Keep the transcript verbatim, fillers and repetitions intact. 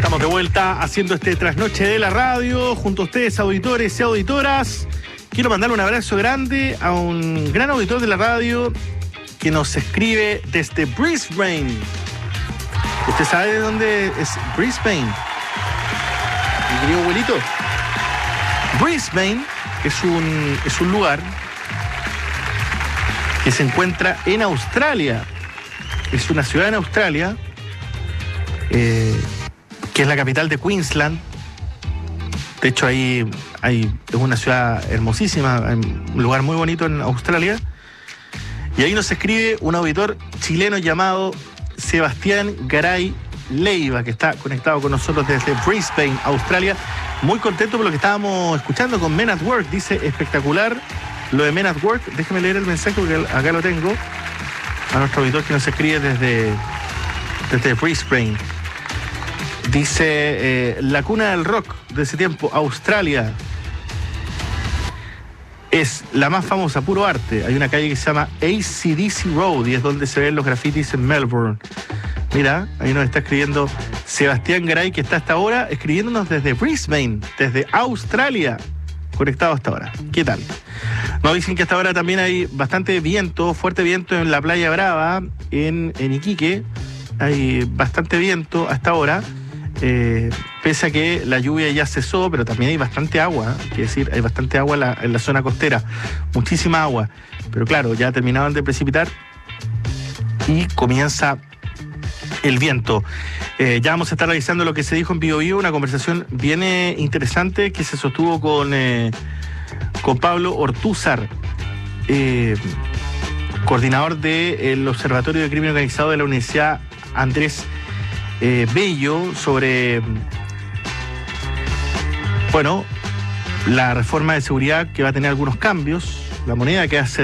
Estamos de vuelta haciendo este trasnoche de la radio junto a ustedes, auditores y auditoras. Quiero mandarle un abrazo grande a un gran auditor de la radio que nos escribe desde Brisbane. ¿Usted sabe de dónde es Brisbane? Mi querido abuelito. Brisbane es un, es un lugar que se encuentra en Australia. Es una ciudad en Australia, eh, que es la capital de Queensland. De hecho, ahí, ahí es una ciudad hermosísima, un lugar muy bonito en Australia. Y ahí nos escribe un auditor chileno llamado Sebastián Garay Leiva, que está conectado con nosotros desde Brisbane, Australia. Muy contento por lo que estábamos escuchando con Men at Work. Dice, espectacular lo de Men at Work. Déjeme leer el mensaje porque acá lo tengo. A nuestro auditor que nos escribe desde, desde Brisbane. Dice, eh, la cuna del rock de ese tiempo, Australia, es la más famosa, puro arte. Hay una calle que se llama A C D C Road y es donde se ven los grafitis en Melbourne. Mira, ahí nos está escribiendo Sebastián Garay, que está hasta ahora escribiéndonos desde Brisbane, desde Australia, conectado hasta ahora. ¿Qué tal? Nos dicen que hasta ahora también hay bastante viento, fuerte viento en la Playa Brava, en, en Iquique. Hay bastante viento hasta ahora, eh, pese a que la lluvia ya cesó, pero también hay bastante agua, ¿eh? Quiere decir, hay bastante agua en la, en la zona costera, muchísima agua. Pero claro, ya terminaban de precipitar y comienza el viento. Eh, ya vamos a estar revisando lo que se dijo en Bio Bio, una conversación bien eh, interesante que se sostuvo con, eh, con Pablo Ortúzar, eh, coordinador del Observatorio de Crimen Organizado de la Universidad Andrés eh, Bello, sobre, bueno, la reforma de seguridad que va a tener algunos cambios, la moneda que hace